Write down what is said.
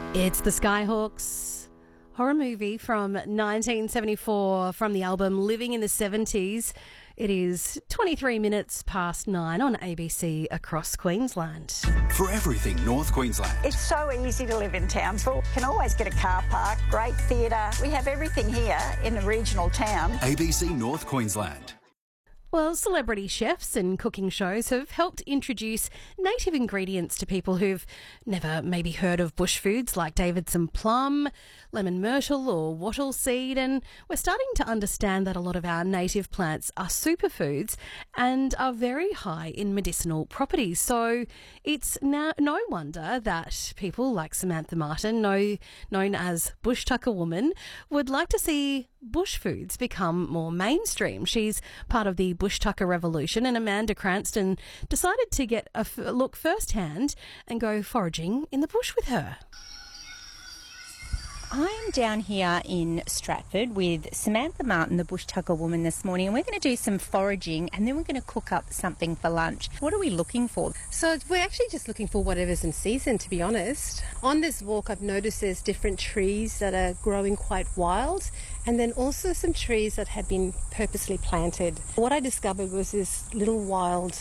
It's the Skyhawks, horror movie from 1974 from the album Living in the 70s. It is 23 minutes past 9 on ABC across Queensland. For everything North Queensland. It's so easy to live in Townsville. Can always get a car park, great theatre. We have everything here in a regional town. ABC North Queensland. Well, celebrity chefs and cooking shows have helped introduce native ingredients to people who've never maybe heard of bush foods like Davidson plum, lemon myrtle or wattle seed, and we're starting to understand that a lot of our native plants are superfoods and are very high in medicinal properties. So it's now no wonder that people like Samantha Martin, known as Bush Tucker Woman, would like to see bush foods become more mainstream. She's part of the Bush Tucker revolution, and Amanda Cranston decided to get a look firsthand and go foraging in the bush with her. I'm down here in Stratford with Samantha Martin, the Bush Tucker Woman, this morning, and we're going to do some foraging and then we're going to cook up something for lunch. What are we looking for? So we're actually just looking for whatever's in season, to be honest. On this walk, I've noticed there's different trees that are growing quite wild, and then also some trees that had been purposely planted. What I discovered was this little wild